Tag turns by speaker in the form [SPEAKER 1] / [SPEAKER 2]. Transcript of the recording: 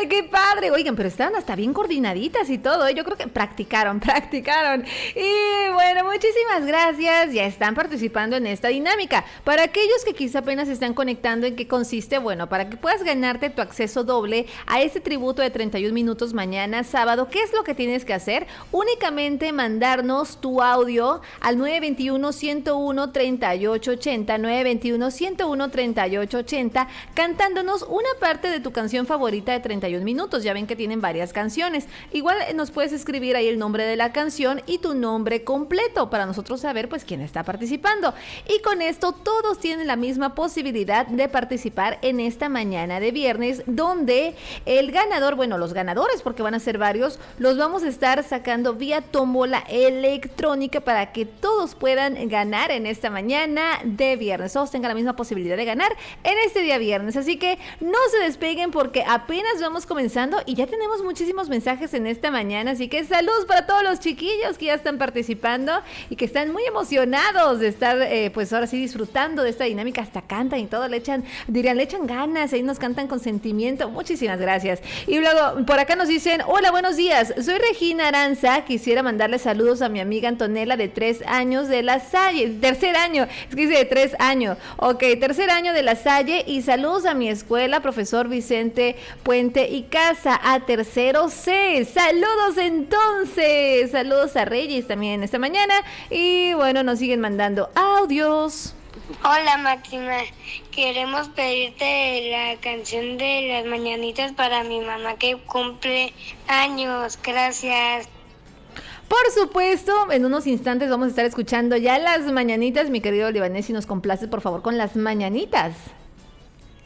[SPEAKER 1] Órale, qué padre. Oigan, pero estaban hasta bien coordinaditas y todo, ¿eh? Yo creo que practicaron. Y bueno, muchísimas gracias. Ya están participando en esta dinámica. Para aquellos que quizá apenas se están conectando, ¿en qué consiste? Bueno, para que puedas ganarte tu acceso doble a este tributo de 31 minutos mañana sábado, ¿qué es lo que tienes que hacer? Únicamente mandarnos tu audio al 921-101-3880, 921-101-3880, cantándonos una parte de tu canción favorita de 31 minutos. Ya ven que tienen varias canciones. Igual nos puedes escribir ahí el nombre de la canción y tu nombre completo para nosotros saber pues quién está participando. Y con esto todos tienen la misma posibilidad de participar en esta mañana de viernes, donde el ganador, bueno, los ganadores, porque van a ser varios, los vamos a estar sacando vía tómbola electrónica para que todos puedan ganar en esta mañana de viernes. Todos tengan la misma posibilidad de ganar en este día viernes. Así que no se despeguen porque apenas vamos comenzando y ya tenemos muchísimos mensajes en esta mañana. Así que saludos para todos los chiquillos que ya están participando y que están muy emocionados de estar, pues ahora sí, disfrutando de esta dinámica. Hasta cantan y todo, le echan ganas, ahí nos cantan con sentimiento. Muchísimas gracias. Y luego por acá nos dicen: hola, buenos días, soy Regina Aranza, quisiera mandarle saludos a mi amiga Antonella de 3 años de La Salle, tercer año, es que dice de 3 años, ok, tercer año de La Salle, y saludos a mi escuela, profesor Vicente Puente y Casa, a tercero C. Saludos entonces, saludos a Reyes también esta mañana, y bueno, nos siguen mandando audios.
[SPEAKER 2] Hola Máxima, queremos pedirte la canción de las mañanitas para mi mamá que cumple años, gracias.
[SPEAKER 1] Por supuesto, en unos instantes vamos a estar escuchando ya las mañanitas, mi querido Libanés, si nos complaces por favor con las mañanitas.